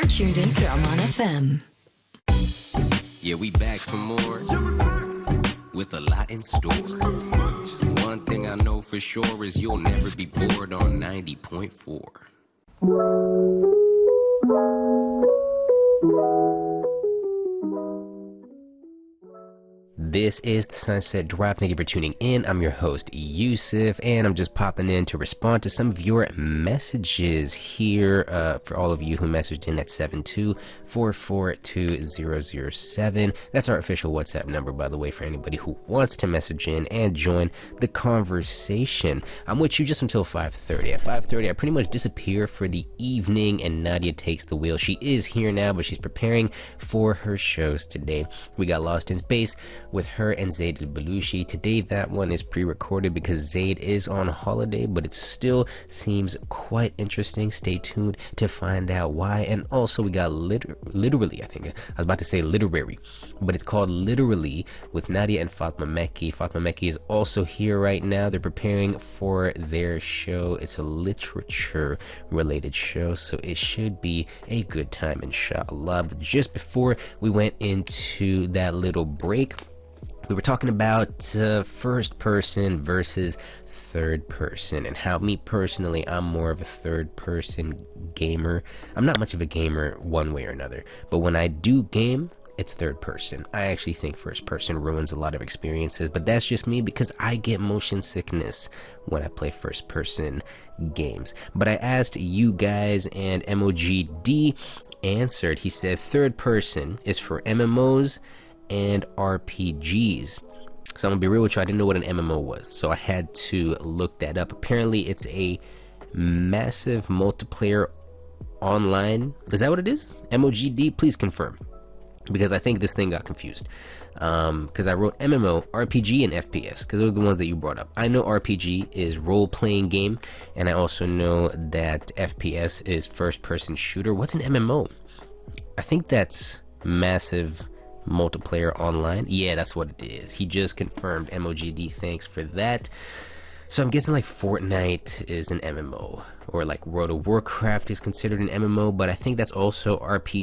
You're tuned into Aman FM. Yeah, we back for more with a lot in store. One thing I know for sure is you'll never be bored on 90.4. This is the Sunset Drive. Thank you for tuning in. I'm your host, Yusuf, and I'm just popping in to respond to some of your messages here for all of you who messaged in at 7244207. That's our official WhatsApp number, by the way, for anybody who wants to message in and join the conversation. I'm with you just until 5:30. At 5:30, I pretty much disappear for the evening, and Nadia takes the wheel. She is here now, but she's preparing for her shows today. We got Lost in Space with her and Zaid al-Balushi. Today that one is pre-recorded because Zaid is on holiday, but it still seems quite interesting. Stay tuned to find out why. And also we got literally, I think I was about to say literary, but it's called Literally with Nadia and Fatma Mekki. Fatma Mekki is also here right now. They're preparing for their show. It's a literature related show, so it should be a good time, inshallah. But just before we went into that little break, we were talking about first person versus third person, and how me personally, I'm more of a third person gamer. I'm not much of a gamer one way or another, but when I do game, it's third person. I actually think first person ruins a lot of experiences, but that's just me because I get motion sickness when I play first person games. But I asked you guys, and MOGD answered. He said third person is for MMOs and RPGs. So I'm gonna be real with you, I didn't know what an MMO was, so I had to look that up. Apparently it's a massive multiplayer online. Is that what it is? MOGD, please confirm, because I think this thing got confused. Because I wrote MMO, RPG, and FPS, because those are the ones that you brought up. I know RPG is role-playing game, and I also know that FPS is first-person shooter. What's an MMO? I think that's massive multiplayer online. Yeah, that's what it is. He just confirmed. MOGD, thanks for that. So I'm guessing like Fortnite is an MMO, or like World of Warcraft is considered an MMO, but I think that's also RPG.